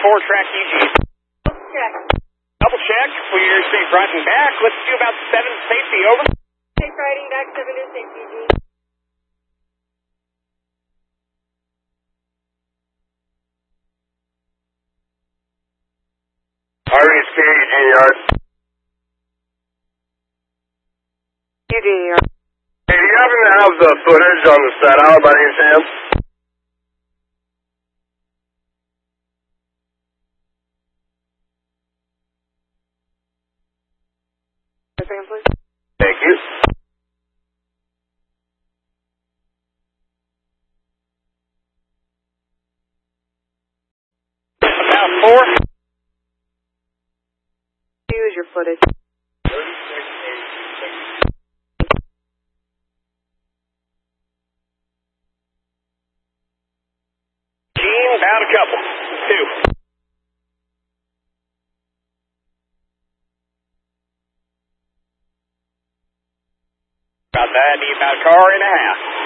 track UG. Check. Double check. We're safe riding back. Let's do about 7 safety, over. Safe riding back, 7 to safety, G. Harvey's KG yard. UG. Hey, do you happen to have the footage on the set out by any chance? Second, please. Thank you. About 4. Use your footage. Gene, about a couple. 2. About that, need about a car and a half.